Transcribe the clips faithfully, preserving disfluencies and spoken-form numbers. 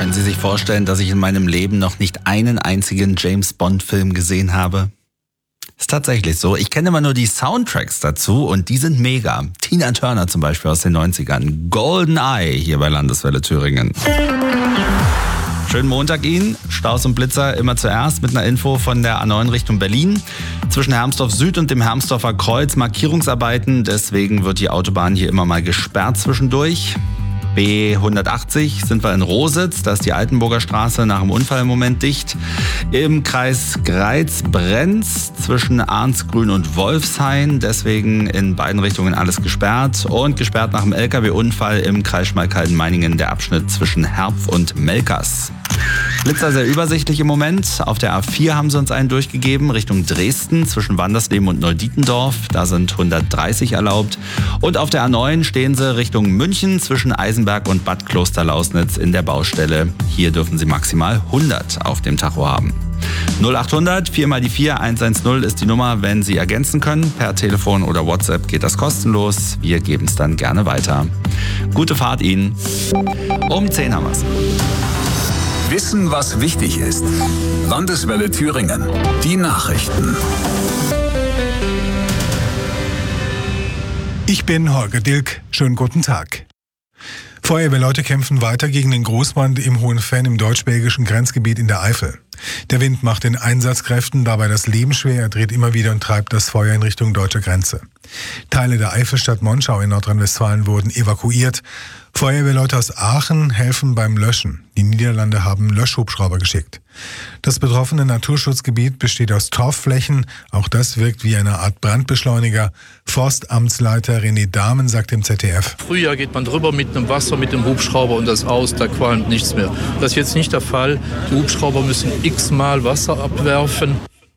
Können Sie sich vorstellen, dass ich in meinem Leben noch nicht einen einzigen James-Bond-Film gesehen habe? Ist tatsächlich so. Ich kenne immer nur die Soundtracks dazu und die sind mega. Tina Turner zum Beispiel aus den neunzigern. GoldenEye hier bei Landeswelle Thüringen. Schönen Montag Ihnen. Staus und Blitzer immer zuerst mit einer Info von der A neun Richtung Berlin. Zwischen Hermsdorf Süd und dem Hermsdorfer Kreuz Markierungsarbeiten. Deswegen wird die Autobahn hier immer mal gesperrt zwischendurch. B hundertachtzig sind wir in Rositz, da ist die Altenburger Straße nach dem Unfall im Moment dicht. Im Kreis Greiz-Brenz zwischen Arnsgrün und Wolfshain, deswegen in beiden Richtungen alles gesperrt. Und gesperrt nach dem L K W-Unfall im Kreis Schmalkalden-Meiningen der Abschnitt zwischen Herpf und Melkers. Blitzer sehr übersichtlich im Moment. Auf der A vier haben sie uns einen durchgegeben, Richtung Dresden, zwischen Wandersleben und Neudietendorf. Da sind hundertdreißig erlaubt. Und auf der A neun stehen sie Richtung München, zwischen Eisenberg und Bad Klosterlausnitz in der Baustelle. Hier dürfen sie maximal hundert auf dem Tacho haben. null achthundert vier mal die vier eins eins null ist die Nummer, wenn Sie ergänzen können. Per Telefon oder WhatsApp geht das kostenlos. Wir geben es dann gerne weiter. Gute Fahrt Ihnen. Um zehn haben wir es. Wissen, was wichtig ist. Landeswelle Thüringen. Die Nachrichten. Ich bin Holger Dilk. Schönen guten Tag. Feuerwehrleute kämpfen weiter gegen den Großbrand im Hohenfenn im deutsch-belgischen Grenzgebiet in der Eifel. Der Wind macht den Einsatzkräften dabei das Leben schwer, er dreht immer wieder und treibt das Feuer in Richtung deutscher Grenze. Teile der Eifelstadt Monschau in Nordrhein-Westfalen wurden evakuiert. Feuerwehrleute aus Aachen helfen beim Löschen. Die Niederlande haben Löschhubschrauber geschickt. Das betroffene Naturschutzgebiet besteht aus Torfflächen. Auch das wirkt wie eine Art Brandbeschleuniger. Forstamtsleiter René Dahmen sagt im Z D F. Frühjahr geht man drüber mit dem Wasser, mit dem Hubschrauber und das aus, da qualmt nichts mehr. Das ist jetzt nicht der Fall. Die Hubschrauber müssen x-mal Wasser abwerfen.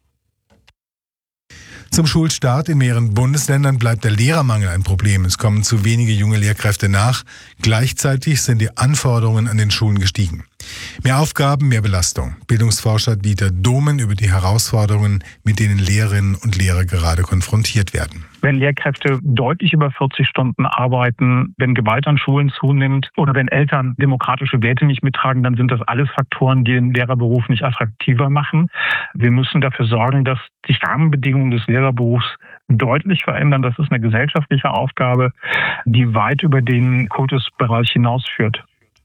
Zum Schulstart in mehreren Bundesländern bleibt der Lehrermangel ein Problem. Es kommen zu wenige junge Lehrkräfte nach. Gleichzeitig sind die Anforderungen an den Schulen gestiegen. Mehr Aufgaben, mehr Belastung. Bildungsforscher Dieter Dohmen über die Herausforderungen, mit denen Lehrerinnen und Lehrer gerade konfrontiert werden. Wenn Lehrkräfte deutlich über vierzig Stunden arbeiten, wenn Gewalt an Schulen zunimmt oder wenn Eltern demokratische Werte nicht mittragen, dann sind das alles Faktoren, die den Lehrerberuf nicht attraktiver machen. Wir müssen dafür sorgen, dass die Rahmenbedingungen des Lehrerberufs deutlich verändern. Das ist eine gesellschaftliche Aufgabe, die weit über den Kultusbereich hinausführt.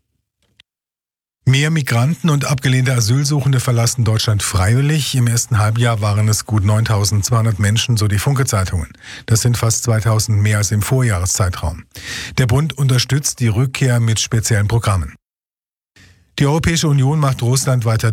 Mehr Migranten und abgelehnte Asylsuchende verlassen Deutschland freiwillig. Im ersten Halbjahr waren es gut neuntausendzweihundert Menschen, so die Funke-Zeitungen. Das sind fast zweitausend mehr als im Vorjahreszeitraum. Der Bund unterstützt die Rückkehr mit speziellen Programmen. Die Europäische Union macht Russland weiter